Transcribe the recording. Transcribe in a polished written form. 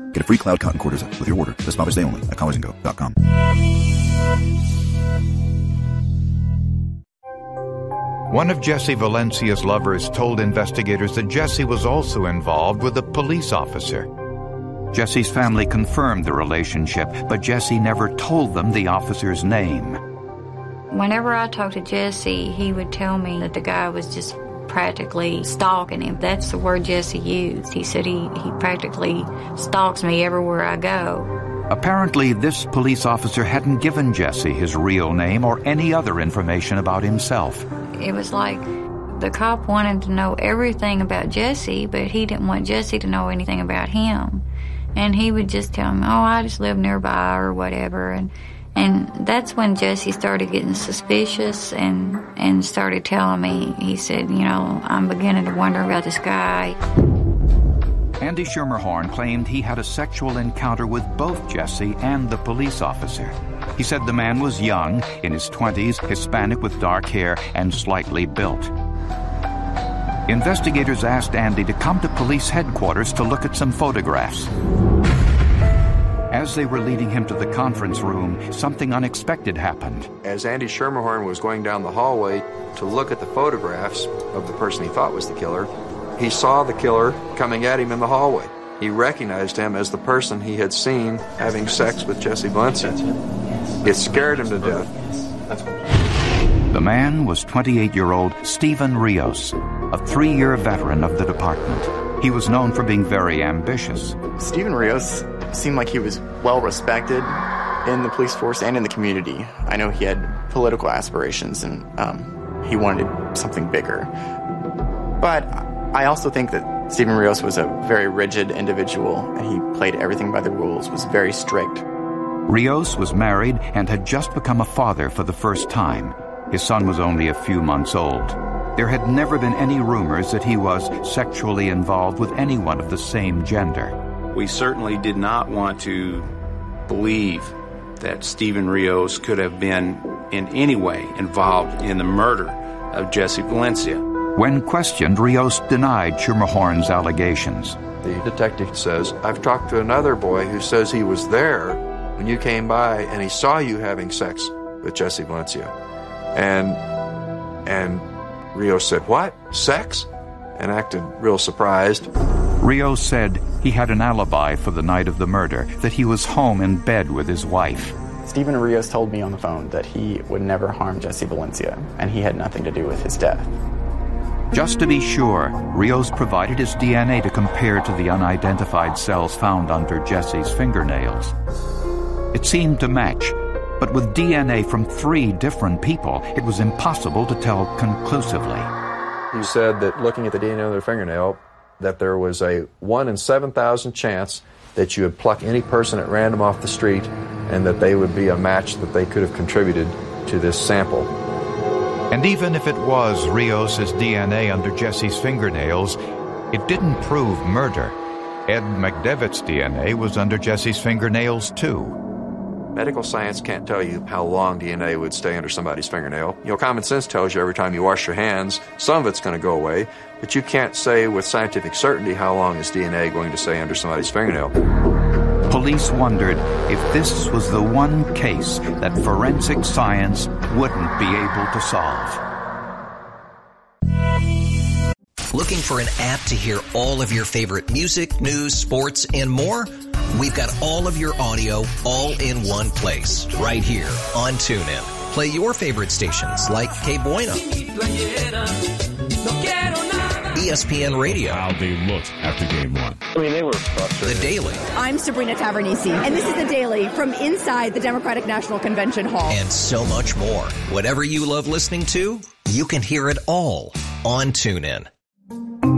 Get a free Cloud Cotton Quarter Zip with your order this Mother's Day only at collersandgo.com. One of Jesse Valencia's lovers told investigators that Jesse was also involved with a police officer. Jesse's family confirmed the relationship, but Jesse never told them the officer's name. Whenever I talked to Jesse, he would tell me that the guy was just practically stalking him. That's the word Jesse used. He said he practically stalks me everywhere I go. Apparently, this police officer hadn't given Jesse his real name or any other information about himself. It was like the cop wanted to know everything about Jesse, but he didn't want Jesse to know anything about him. And he would just tell him, oh, I just live nearby or whatever. And that's when Jesse started getting suspicious and started telling me, he said, you know, I'm beginning to wonder about this guy. Andy Schermerhorn claimed he had a sexual encounter with both Jesse and the police officer. He said the man was young, in his 20s, Hispanic with dark hair, and slightly built. Investigators asked Andy to come to police headquarters to look at some photographs. As they were leading him to the conference room, something unexpected happened. As Andy Schermerhorn was going down the hallway to look at the photographs of the person he thought was the killer, he saw the killer coming at him in the hallway. He recognized him as the person he had seen having sex with Jesse Valencia. It scared him to death. The man was 28-year-old Steven Rios, a 3-year veteran of the department. He was known for being very ambitious. Steven Rios seemed like he was well respected in the police force and in the community. I know he had political aspirations and he wanted something bigger. But I also think that Steven Rios was a very rigid individual and he played everything by the rules, was very strict. Rios was married and had just become a father for the first time. His son was only a few months old. There had never been any rumors that he was sexually involved with anyone of the same gender. We certainly did not want to believe that Steven Rios could have been in any way involved in the murder of Jesse Valencia. When questioned, Rios denied Schermerhorn's allegations. The detective says, I've talked to another boy who says he was there when you came by and he saw you having sex with Jesse Valencia. And Rios said, what? Sex? And acted real surprised. Rios said he had an alibi for the night of the murder, that he was home in bed with his wife. Steven Rios told me on the phone that he would never harm Jesse Valencia, and he had nothing to do with his death. Just to be sure, Rios provided his DNA to compare to the unidentified cells found under Jesse's fingernails. It seemed to match, but with DNA from 3 different people, it was impossible to tell conclusively. He said that looking at the DNA on their fingernail, that there was a 1 in 7,000 chance that you would pluck any person at random off the street and that they would be a match that they could have contributed to this sample. And even if it was Rios' DNA under Jesse's fingernails, it didn't prove murder. Ed McDevitt's DNA was under Jesse's fingernails, too. Medical science can't tell you how long DNA would stay under somebody's fingernail. You know, common sense tells you every time you wash your hands, some of it's going to go away, but you can't say with scientific certainty how long is DNA going to stay under somebody's fingernail. Police wondered if this was the one case that forensic science wouldn't be able to solve. Looking for an app to hear all of your favorite music, news, sports, and more? We've got all of your audio all in one place, right here on TuneIn. Play your favorite stations like Que Buena, ESPN Radio. How they looked after Game 1. I mean, they were frustrated. The Daily. I'm Sabrina Tavernisi, and this is The Daily from inside the Democratic National Convention Hall. And so much more. Whatever you love listening to, you can hear it all on TuneIn.